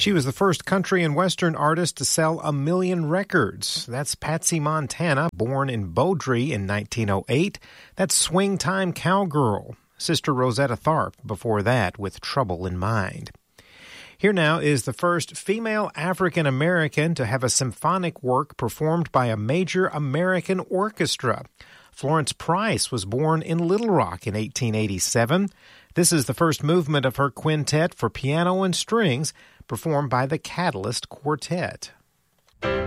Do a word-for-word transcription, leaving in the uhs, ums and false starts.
She was the first country and western artist to sell a million records. That's Patsy Montana, born in Beaudry in nineteen oh eight. That's Swing Time Cowgirl. Sister Rosetta Tharpe before that with Trouble in Mind. Here now is the first female African-American to have a symphonic work performed by a major American orchestra. Florence Price was born in Little Rock in eighteen eighty-seven. This is the first movement of her quintet for piano and strings, performed by the Catalyst Quartet.